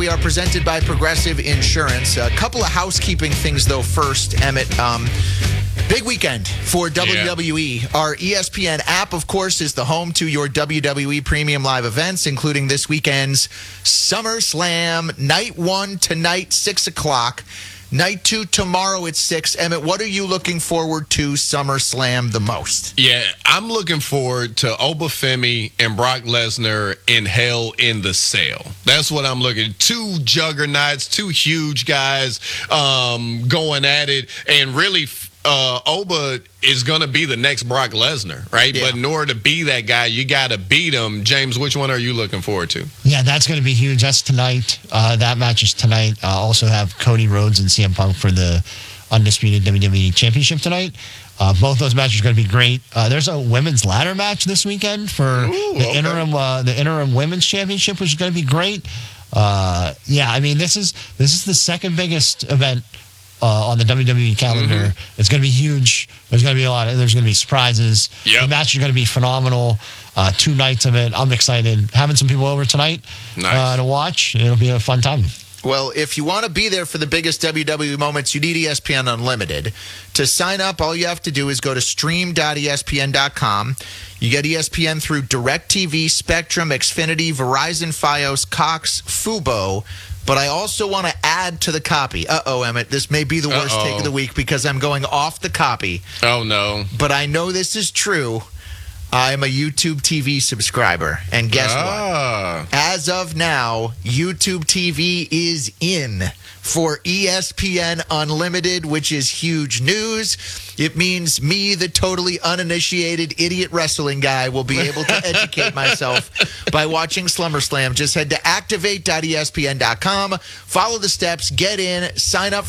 We are presented by Progressive Insurance. A couple of housekeeping things, though, first, Emmett. Big weekend for WWE. Our ESPN app, of course, is the home to your WWE Premium Live events, including this weekend's SummerSlam. Night 1 tonight, 6 o'clock. Night 2 tomorrow at 6. Emmett, what are you looking forward to SummerSlam the most? Yeah, I'm looking forward to Obafemi and Brock Lesnar in Hell in the Cell. That's what I'm looking at. Two juggernauts, two huge guys going at it. And really, Oba is going to be the next Brock Lesnar, right? Yeah. But in order to be that guy, you got to beat him. James, which one are you looking forward to? Yeah, that's going to be huge. That's tonight. That match is tonight. Also have Cody Rhodes and CM Punk for the undisputed WWE Championship tonight. Both those matches are going to be great. There's a women's ladder match this weekend for the interim women's championship, which is going to be great. This is the second biggest event on the WWE calendar. Mm-hmm. It's going to be huge. There's going to be a lot. There's going to be surprises. Yep. The match is going to be phenomenal. 2 nights of it. I'm excited. Having some people over tonight to watch. It'll be a fun time. Well, if you want to be there for the biggest WWE moments, you need ESPN Unlimited. To sign up, all you have to do is go to stream.espn.com. You get ESPN through DirecTV, Spectrum, Xfinity, Verizon, Fios, Cox, Fubo. But I also want to add to the copy. Emmett, this may be the worst take of the week because I'm going off the copy. Oh, no. But I know this is true. I'm a YouTube TV subscriber. And guess what? As of now, YouTube TV is in for ESPN Unlimited, which is huge news. It means me, the totally uninitiated idiot wrestling guy, will be able to educate myself by watching SummerSlam. Just head to activate.espn.com, follow the steps, get in, sign up